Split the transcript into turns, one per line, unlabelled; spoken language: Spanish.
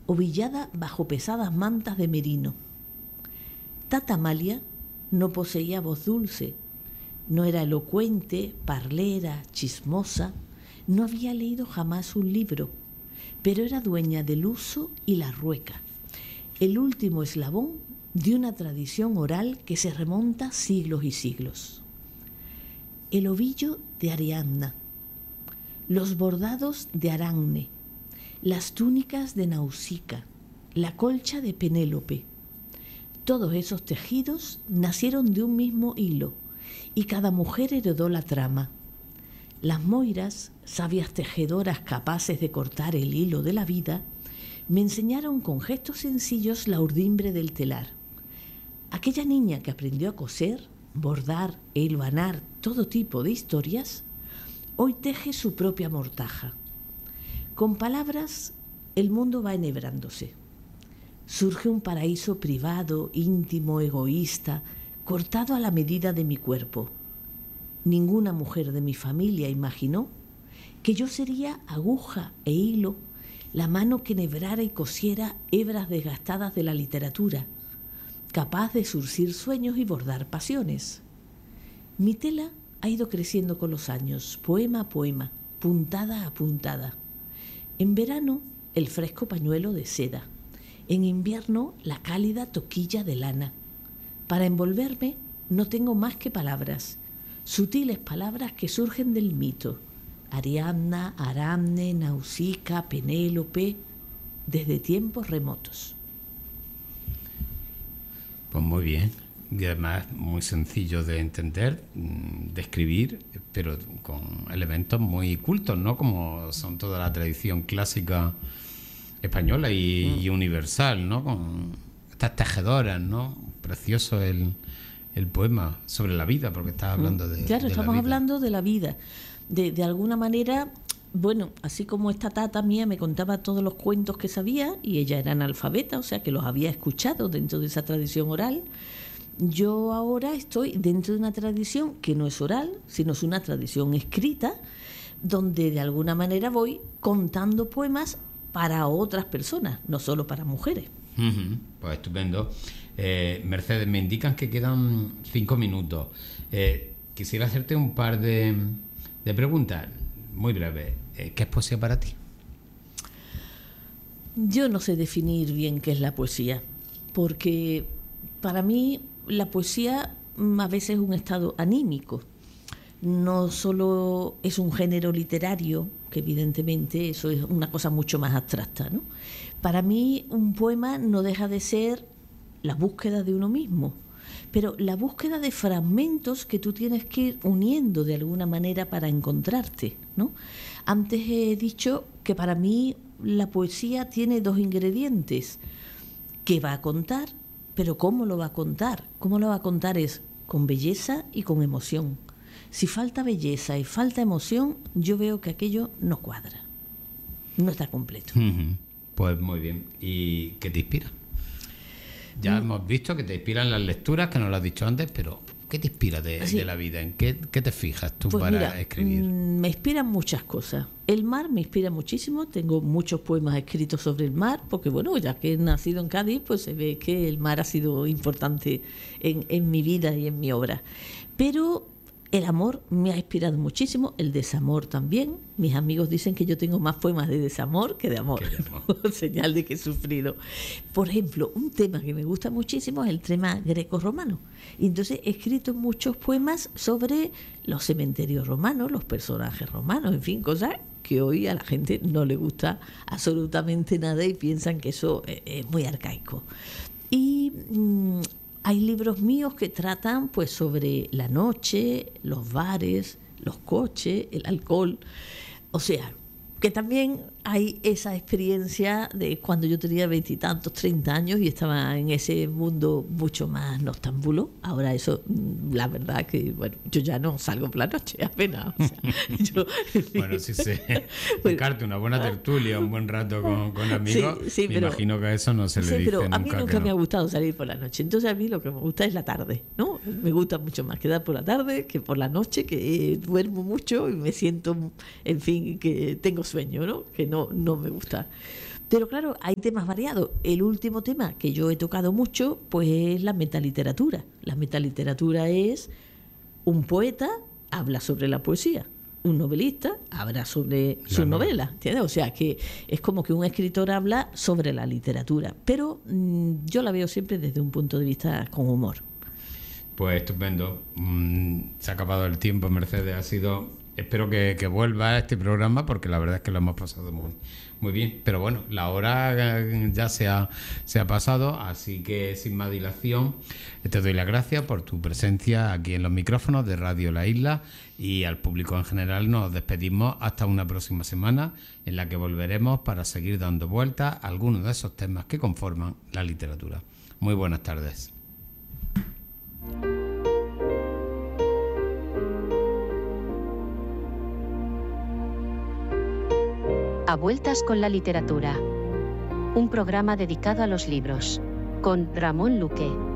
ovillada bajo pesadas mantas de merino. Tata Amalia no poseía voz dulce, no era elocuente, parlera, chismosa, no había leído jamás un libro, pero era dueña del uso y la rueca, el último eslabón de una tradición oral que se remonta siglos y siglos. El ovillo de Ariadna, los bordados de Aranne, las túnicas de Nausica, la colcha de Penélope. Todos esos tejidos nacieron de un mismo hilo y cada mujer heredó la trama. Las moiras, sabias tejedoras capaces de cortar el hilo de la vida, me enseñaron con gestos sencillos la urdimbre del telar. Aquella niña que aprendió a coser, bordar e hilvanar todo tipo de historias, hoy teje su propia mortaja. Con palabras, el mundo va enhebrándose. Surge un paraíso privado, íntimo, egoísta, cortado a la medida de mi cuerpo. Ninguna mujer de mi familia imaginó que yo sería aguja e hilo, la mano que enhebrara y cosiera hebras desgastadas de la literatura, capaz de surcir sueños y bordar pasiones. Mi tela ha ido creciendo con los años, poema a poema, puntada a puntada. En verano, el fresco pañuelo de seda. En invierno, la cálida toquilla de lana. Para envolverme no tengo más que palabras, sutiles palabras que surgen del mito. Ariadna, Aramne, Nausica, Penélope, desde tiempos remotos.
Pues muy bien, y además muy sencillo de entender, de escribir, pero con elementos muy cultos, ¿no? Como son toda la tradición clásica española y universal, ¿no? Con estas tejedoras, ¿no? Precioso el poema sobre la vida, porque estás hablando de
Claro,
de
estamos
la vida.
hablando de la vida. De alguna manera, bueno, así como esta tata mía me contaba todos los cuentos que sabía, y ella era analfabeta, o sea que los había escuchado dentro de esa tradición oral, yo ahora estoy dentro de una tradición que no es oral, sino es una tradición escrita, donde de alguna manera voy contando poemas para otras personas, no solo para mujeres.
Ujú, pues estupendo. Mercedes, me indican que quedan 5 minutos. Quisiera hacerte un par de preguntas muy breves. ¿Qué es poesía para ti?
Yo no sé definir bien qué es la poesía, porque para mí la poesía a veces es un estado anímico. No solo es un género literario, que evidentemente eso es una cosa mucho más abstracta, ¿no? Para mí un poema no deja de ser la búsqueda de uno mismo, pero la búsqueda de fragmentos que tú tienes que ir uniendo de alguna manera para encontrarte, ¿no? Antes he dicho que para mí la poesía tiene dos ingredientes: que va a contar, pero ¿cómo lo va a contar? ¿Cómo lo va a contar? Es con belleza y con emoción. Si falta belleza y falta emoción, yo veo que aquello no cuadra, no está completo.
Ujú, pues muy bien. ¿Y qué te inspira? Ya hemos visto que te inspiran las lecturas, que nos lo has dicho antes, pero ¿qué te inspira de la vida? ¿En qué te fijas tú
Pues
para
mira,
escribir?
me inspiran muchas cosas. El mar me inspira muchísimo, tengo muchos poemas escritos sobre el mar, porque bueno, ya que he nacido en Cádiz, pues se ve que el mar ha sido importante en mi vida y en mi obra. Pero el amor me ha inspirado muchísimo, el desamor también. Mis amigos dicen que yo tengo más poemas de desamor que de amor, señal de que he sufrido. Por ejemplo, un tema que me gusta muchísimo es el tema greco-romano. Y entonces he escrito muchos poemas sobre los cementerios romanos, los personajes romanos, en fin, cosas que hoy a la gente no le gusta absolutamente nada y piensan que eso es muy arcaico. Y hay libros míos que tratan pues sobre la noche, los bares, los coches, el alcohol. O sea, que también hay esa experiencia de cuando yo tenía 20 y tantos, 30 años y estaba en ese mundo mucho más noctámbulo. Ahora eso, la verdad que, bueno, yo ya no salgo por la noche apenas. O sea,
Bueno, si se buscarte una buena tertulia, un buen rato con amigos,
sí,
me imagino que a eso no se le dice
pero a mí
nunca
nunca
que
me ha
no.
gustado salir por la noche. Entonces a mí lo que me gusta es la tarde, ¿no? Me gusta mucho más quedar por la tarde que por la noche, que duermo mucho y me siento, en fin, que tengo sueño, ¿no? Que no me gusta. Pero claro, hay temas variados. El último tema que yo he tocado mucho, pues es la metaliteratura. La metaliteratura es un poeta habla sobre la poesía, un novelista habla sobre sus novelas, ¿entiendes? O sea que es como que un escritor habla sobre la literatura, pero yo la veo siempre desde un punto de vista con humor.
Pues estupendo. Se ha acabado el tiempo, Mercedes. Ha sido... Espero que vuelva a este programa, porque la verdad es que lo hemos pasado muy bien. Pero bueno, la hora ya se ha pasado, así que sin más dilación te doy las gracias por tu presencia aquí en los micrófonos de Radio La Isla, y al público en general nos despedimos hasta una próxima semana, en la que volveremos para seguir dando vueltas a algunos de esos temas que conforman la literatura. Muy buenas tardes.
A Vueltas con la Literatura. Un programa dedicado a los libros. Con Ramón Luque.